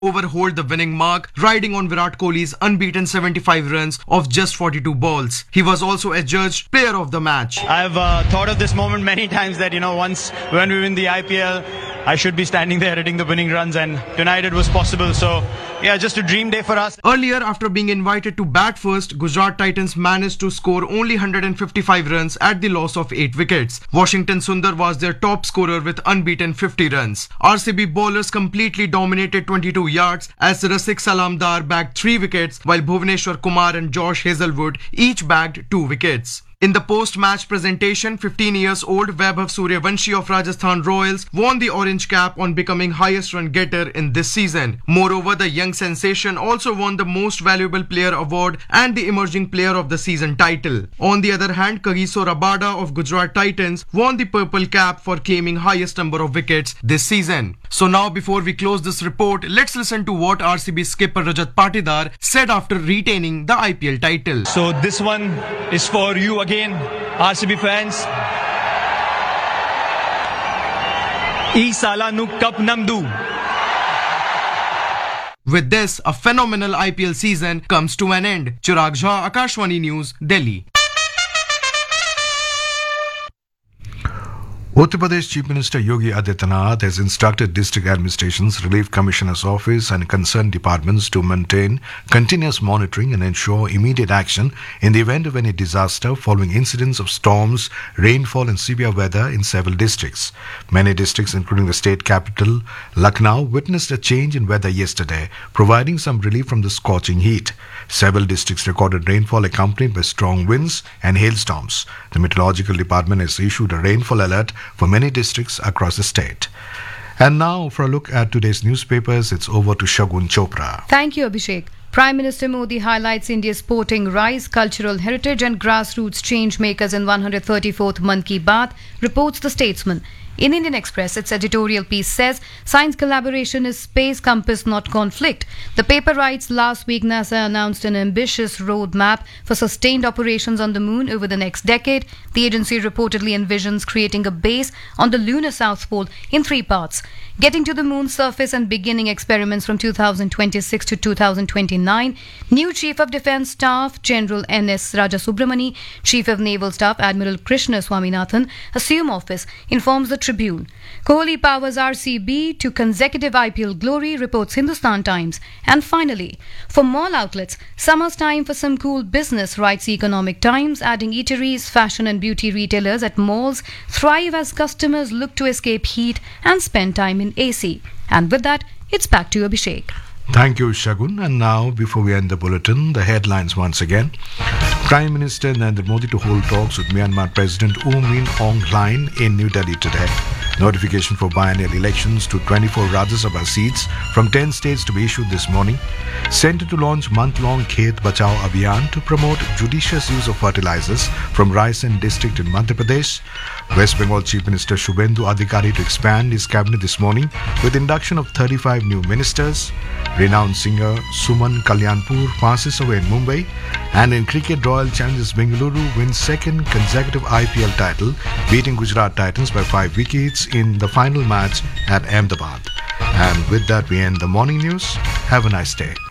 overhauled the winning mark, riding on Virat Kohli's unbeaten 75 runs of just 42 balls. He was also adjudged player of the match. I've thought of this moment many times that, once when we win the IPL, I should be standing there hitting the winning runs, and tonight it was possible. So, yeah, just a dream day for us. Earlier, after being invited to bat first, Gujarat Titans managed to score only 155 runs at the loss of 8 wickets. Washington Sundar was their top scorer with unbeaten 50 runs. RCB bowlers completely dominated 22 yards as Rasik Salamdar bagged 3 wickets, while Bhuvneshwar Kumar and Josh Hazelwood each bagged 2 wickets. In the post-match presentation, 15 years old Vaibhav Suryavanshi of Rajasthan Royals won the orange cap on becoming highest run getter in this season. Moreover, the young sensation also won the most valuable player award and the emerging player of the season title. On the other hand, Kagiso Rabada of Gujarat Titans won the purple cap for claiming highest number of wickets this season. So now, before we close this report, let's listen to what RCB skipper Rajat Patidar said after retaining the IPL title. So this one is for you again, RCB fans. E sala nu cup namdu. With this, a phenomenal IPL season comes to an end. Chirag Jha, Akashvani News, Delhi. Uttar Pradesh Chief Minister Yogi Adityanath has instructed district administrations, relief commissioner's office and concerned departments to maintain continuous monitoring and ensure immediate action in the event of any disaster following incidents of storms, rainfall and severe weather in several districts. Many districts, including the state capital, Lucknow, witnessed a change in weather yesterday, providing some relief from the scorching heat. Several districts recorded rainfall accompanied by strong winds and hailstorms. The meteorological department has issued a rainfall alert for many districts across the state. And now, for a look at today's newspapers, it's over to Shagun Chopra. Thank you, Abhishek. Prime Minister Modi highlights India's sporting rise, cultural heritage and grassroots change makers in 134th Mann Ki Baat, reports The Statesman. In Indian Express, its editorial piece says, science collaboration is space compass, not conflict. The paper writes, last week NASA announced an ambitious roadmap for sustained operations on the moon over the next decade. The agency reportedly envisions creating a base on the lunar South Pole in 3 parts. Getting to the moon's surface and beginning experiments from 2026 to 2029. New Chief of Defence Staff General N.S. Rajasubramani, Chief of Naval Staff Admiral Krishna Swaminathan assume office, informs the Tribune. Kohli powers RCB to consecutive IPL glory, reports Hindustan Times. And finally, for mall outlets, summer's time for some cool business, writes Economic Times, adding eateries, fashion and beauty retailers at malls thrive as customers look to escape heat and spend time in AC. And with that, it's back to you, Abhishek. Thank you, Shagun. And now, before we end the bulletin, the headlines once again. Prime Minister Narendra Modi to hold talks with Myanmar President U Min Aung Hlaing in New Delhi today. Notification for biennial elections to 24 Rajya Sabha seats from 10 states to be issued this morning. Centre to launch month-long Khet Bachao Abhiyan to promote judicious use of fertilizers from Raisen district in Madhya Pradesh. West Bengal Chief Minister Shubhendu Adhikari to expand his cabinet this morning with induction of 35 new ministers. Renowned singer Suman Kalyanpur passes away in Mumbai. And in cricket, Royal Challengers Bengaluru wins second consecutive IPL title, beating Gujarat Titans by 5 wickets in the final match at Ahmedabad. And with that, we end the morning news. Have a nice day.